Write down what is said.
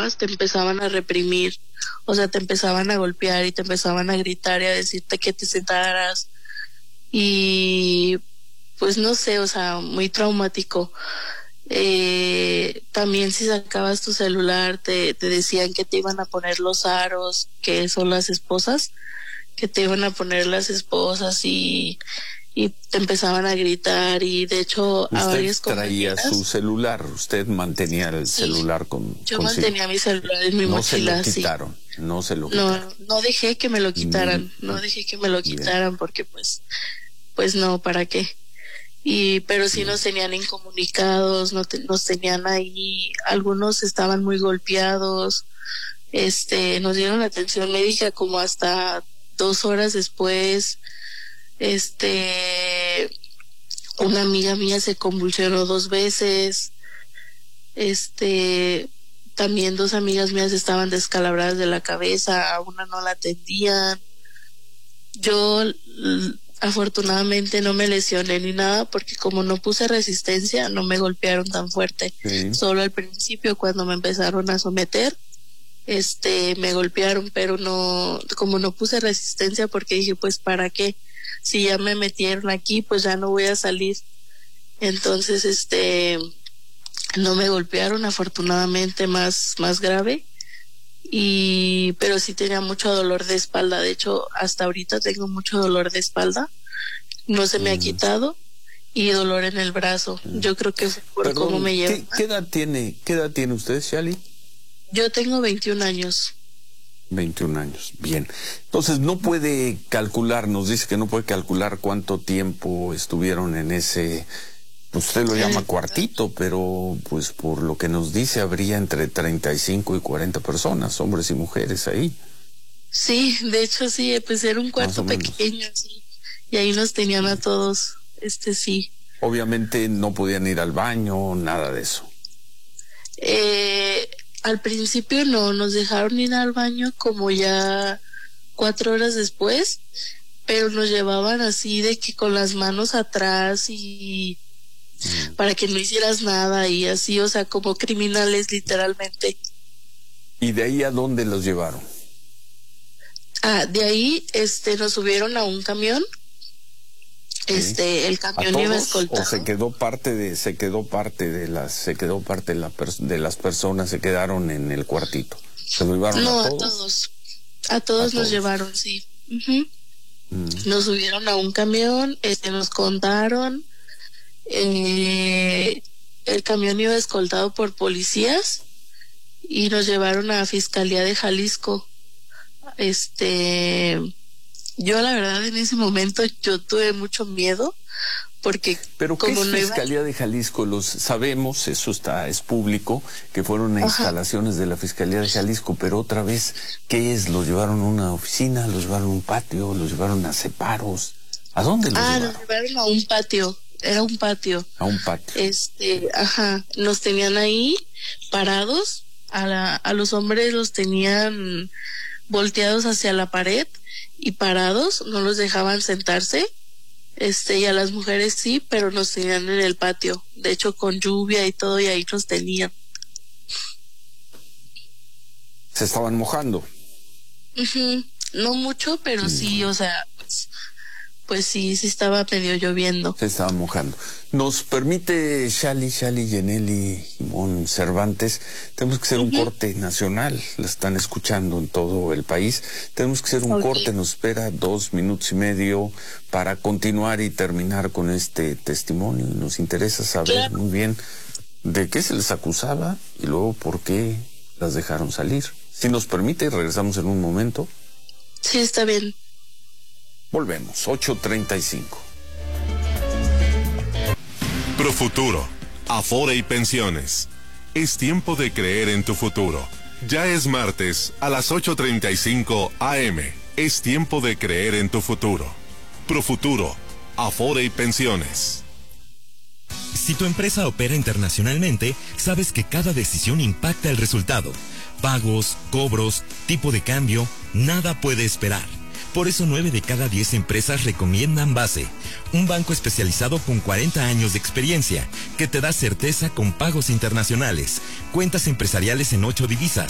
acercabas te empezaban a reprimir, o sea, te empezaban a golpear y te empezaban a gritar y a decirte que te sentaras y pues no sé, o sea, muy traumático. También si sacabas tu celular te decían que te iban a poner los aros, que son las esposas, que te iban a poner las esposas y te empezaban a gritar y de hecho a varias Usted traía su celular, usted mantenía el celular yo consigo. mantenía mi celular en mi mochila. No se lo quitaron, no se lo quitaron. No dejé que me lo quitaran, no dejé que me lo quitaran porque pues no, ¿para qué? Pero sí nos tenían incomunicados, nos tenían ahí, algunos estaban muy golpeados, nos dieron atención médica como hasta 2 horas después. Una amiga mía se convulsionó 2 veces. También 2 amigas mías estaban descalabradas de la cabeza, a una no la atendían. Yo afortunadamente no me lesioné ni nada porque como no puse resistencia no me golpearon tan fuerte. Sí. Solo al principio cuando me empezaron a someter me golpearon, pero no, como no puse resistencia porque dije pues para qué, si ya me metieron aquí pues ya no voy a salir. Entonces no me golpearon afortunadamente más grave, pero sí tenía mucho dolor de espalda. De hecho hasta ahorita tengo mucho dolor de espalda, no se me ha quitado, y dolor en el brazo. Yo creo que fue por cómo me llevan. ¿Qué edad tiene usted, Shali? Yo tengo 21 años. 21 años, bien. Entonces no puede calcular, nos dice que no puede calcular cuánto tiempo estuvieron en ese, usted lo llama cuartito, pero pues por lo que nos dice habría entre 35 y 40 personas, hombres y mujeres ahí. Sí, de hecho sí, pues era un cuarto pequeño, sí, y ahí nos tenían a todos, sí. Obviamente no podían ir al baño, nada de eso. Al principio no, nos dejaron ir al baño como ya 4 horas después, pero nos llevaban así de que con las manos atrás y para que no hicieras nada y así, o sea, como criminales literalmente. ¿Y de ahí a dónde los llevaron? De ahí nos subieron a un camión. El camión iba escoltado. ¿O se quedó parte de las personas se quedaron en el cuartito? ¿Se lo llevaron a todos? A todos nos llevaron, sí. Nos subieron a un camión, nos contaron, el camión iba escoltado por policías y nos llevaron a Fiscalía de Jalisco. Yo la verdad en ese momento yo tuve mucho miedo porque pero como ¿qué es Fiscalía de Jalisco? Los sabemos, eso es público, que fueron a instalaciones de la Fiscalía de Jalisco, pero otra vez, ¿qué es? ¿Los llevaron a una oficina? ¿Los llevaron a un patio? ¿Los llevaron a separos? ¿A dónde los llevaron? Nos llevaron a un patio, era un patio. A un patio. Nos tenían ahí parados, a los hombres los tenían volteados hacia la pared y parados, no los dejaban sentarse, y a las mujeres sí, pero nos tenían en el patio, de hecho con lluvia y todo, y ahí nos tenían. ¿Se estaban mojando? No mucho, pero sí, o sea, pues sí estaba medio lloviendo. Se estaba mojando. Nos permite Shali, Yeneli, Jimón, Cervantes, tenemos que hacer un corte nacional, la están escuchando en todo el país, tenemos que hacer un corte, nos espera 2 minutos y medio para continuar y terminar con este testimonio. Nos interesa saber muy bien de qué se les acusaba y luego por qué las dejaron salir. Si nos permite, regresamos en un momento. Sí, está bien. Volvemos, 8:35. Profuturo, Afore y Pensiones. Es tiempo de creer en tu futuro. Ya es martes a las 8:35 AM. Es tiempo de creer en tu futuro. Profuturo, Afore y Pensiones. Si tu empresa opera internacionalmente, sabes que cada decisión impacta el resultado. Pagos, cobros, tipo de cambio, nada puede esperar. Por eso 9 de cada 10 empresas recomiendan Base, un banco especializado con 40 años de experiencia, que te da certeza con pagos internacionales, cuentas empresariales en 8 divisas,